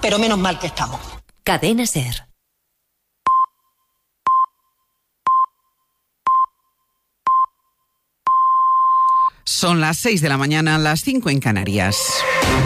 pero menos mal que estamos. Cadena SER. Son las 6 de la mañana, las 5 en Canarias.